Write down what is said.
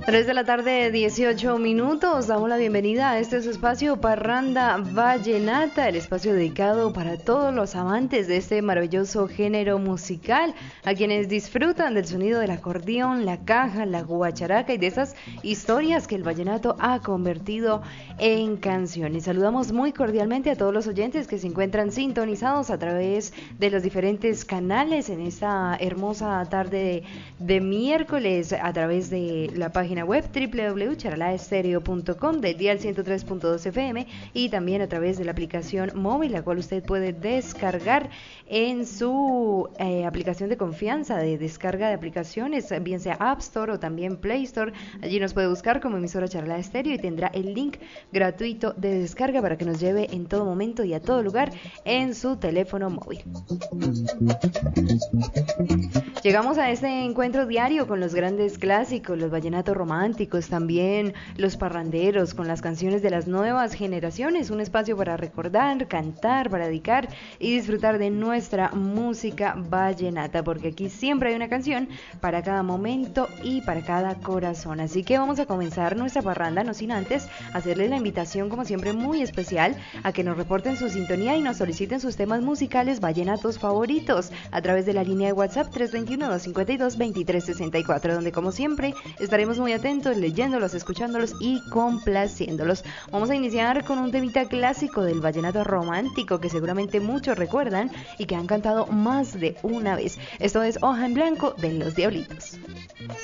3 de la tarde, 18 minutos. Damos la bienvenida a este su espacio Parranda Vallenata, el espacio dedicado para todos los amantes de este maravilloso género musical, a quienes disfrutan del sonido del acordeón, la caja, la guacharaca y de esas historias que el vallenato ha convertido en canciones. Saludamos muy cordialmente a todos los oyentes que se encuentran sintonizados a través de los diferentes canales en esta hermosa tarde de miércoles, a través de la página web www.charalaestereo.com, del dial 103.2 FM, y también a través de la aplicación móvil, la cual usted puede descargar en su aplicación de confianza de descarga de aplicaciones, bien sea App Store o también Play Store. Allí nos puede buscar como emisora Charala Estéreo y tendrá el link gratuito de descarga para que nos lleve en todo momento y a todo lugar en su teléfono móvil. Llegamos a este encuentro diario con los grandes clásicos, los vallenatos románticos, también los parranderos, con las canciones de las nuevas generaciones, un espacio para recordar, cantar, para dedicar y disfrutar de nuestra música vallenata, porque aquí siempre hay una canción para cada momento y para cada corazón. Así que vamos a comenzar nuestra parranda, no sin antes hacerles la invitación, como siempre, muy especial a que nos reporten su sintonía y nos soliciten sus temas musicales vallenatos favoritos a través de la línea de WhatsApp 321-252-2364, donde como siempre estaremos muy atentos, leyéndolos, escuchándolos y complaciéndolos. Vamos a iniciar con un temita clásico del vallenato romántico que seguramente muchos recuerdan y que han cantado más de una vez. Esto es Hoja en Blanco de Los Diablitos.